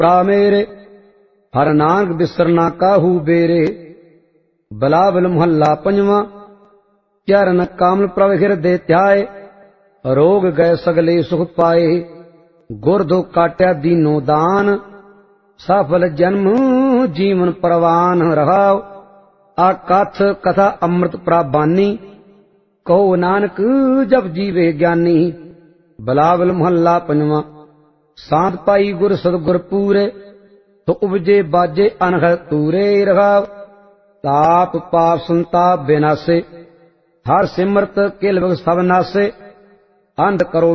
ਭਰਾ ਮੇਰੇ, ਹਰ ਨਾਨਕ ਬਿਸਰਨਾ ਕਾਹੂ ਬੇਰੇ। ਬਿਲਾਵਲ ਮੁਹੱਲਾ ਪੰਜਵਾਂ। ਚਰਨ ਕਮਲ ਪ੍ਰਭ ਹਿਰਦੇ ਧਿਆਏ, ਰੋਗ ਗਏ ਸਗਲੇ ਸੁਖ ਪਾਏ। ਗੁਰ ਦੁਖ ਕਾਟਿਆ ਦੀਨੋ ਦਾਨ, ਸਫਲ ਜਨਮ ਜੀਵਨ ਪ੍ਰਵਾਨ ਰਹਾਉ। ਆਕਥ ਕਥਾ ਅੰਮ੍ਰਿਤ ਪ੍ਰਬਾਨੀ, ਕਹੋ ਨਾਨਕ ਜਪ ਜੀਵੇ ਗਿਆਨੀ। ਬਿਲਾਵਲ ਮੁਹੱਲਾ ਪੰਜਵਾਂ। ਸਾਧ ਪਾਈ ਗੁਰ ਸਤਿਗੁਰ ਪੂਰੇ, ਤੋ ਉਪਜੇ ਬਾਜੇ ਅਨਹਦ ਤੂਰੇ ਰਹਾਉ। ਤਾਪ ਪਾਪ ਸੰਤਾਪ ਬਿਨਾਸੇ, ਹਰ ਸਿਮਰਤ ਕਿਲ ਬਿਗ ਸਭ ਨਾਸੇ। ਅੰਧ ਕਰੋ